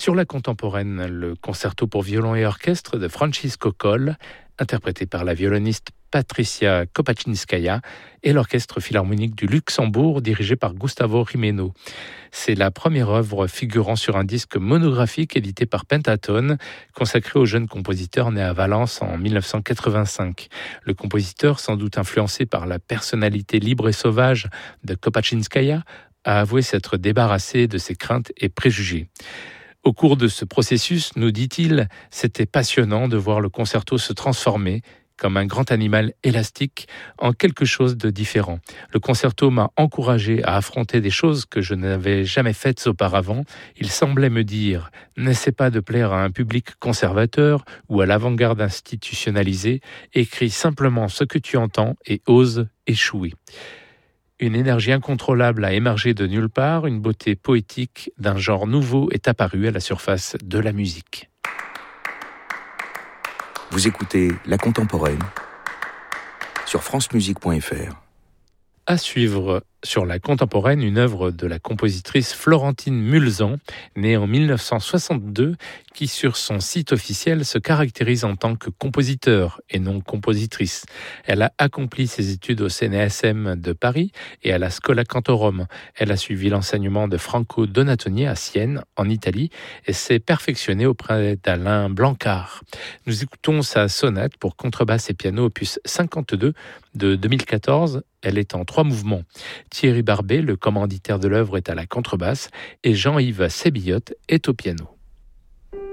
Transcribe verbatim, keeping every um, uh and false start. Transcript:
Sur la contemporaine, le concerto pour violon et orchestre de Francisco Coll, interprété par la violoniste Patricia Kopachinskaya et l'Orchestre philharmonique du Luxembourg dirigé par Gustavo Gimeno. C'est la première œuvre figurant sur un disque monographique édité par Pentatone, consacré au jeune compositeur né à Valence en dix-neuf cent quatre-vingt-cinq. Le compositeur, sans doute influencé par la personnalité libre et sauvage de Kopachinskaya, a avoué s'être débarrassé de ses craintes et préjugés. Au cours de ce processus, nous dit-il, c'était passionnant de voir le concerto se transformer comme un grand animal élastique en quelque chose de différent. Le concerto m'a encouragé à affronter des choses que je n'avais jamais faites auparavant. Il semblait me dire « N'essaie pas de plaire à un public conservateur ou à l'avant-garde institutionnalisée, écris simplement ce que tu entends et ose échouer ». Une énergie incontrôlable a émergé de nulle part, une beauté poétique d'un genre nouveau est apparue à la surface de la musique. Vous écoutez La Contemporaine sur france musique point f r. À suivre sur La Contemporaine, une œuvre de la compositrice Florentine Mulzan, née en dix-neuf cent soixante-deux, qui sur son site officiel se caractérise en tant que compositeur et non compositrice. Elle a accompli ses études au C N S M de Paris et à la Schola Cantorum. Elle a suivi l'enseignement de Franco Donatoni à Sienne, en Italie, et s'est perfectionnée auprès d'Alain Blancard. Nous écoutons sa sonate pour contrebasse et piano opus cinquante-deux de deux mille quatorze. Elle est en trois mouvements. Thierry Barbet, le commanditaire de l'œuvre, est à la contrebasse et Jean-Yves Sébillotte est au piano.